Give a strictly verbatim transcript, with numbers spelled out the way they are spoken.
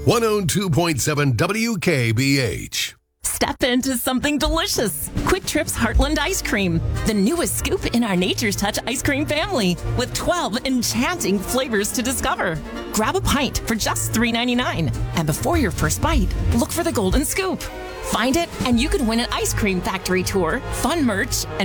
one oh two point seven W K B H. Step into something delicious. Quick Trip's Heartland Ice Cream, the newest scoop in our Nature's Touch ice cream family, with twelve enchanting flavors to discover. Grab a pint for just three ninety-nine, and before your first bite, look for the golden scoop. Find it, and you can win an ice cream factory tour, fun merch, and